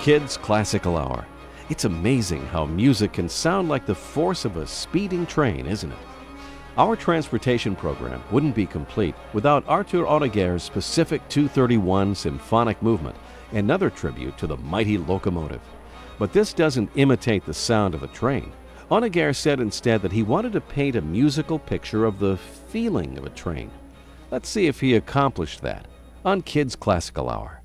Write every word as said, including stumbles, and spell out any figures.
Kids Classical Hour. It's amazing how music can sound like the force of a speeding train, isn't it? Our transportation program wouldn't be complete without Artur Honegger's specific two thirty-one symphonic movement, another tribute to the mighty locomotive. But this doesn't imitate the sound of a train. Honegger said instead that he wanted to paint a musical picture of the feeling of a train. Let's see if he accomplished that on Kids Classical Hour.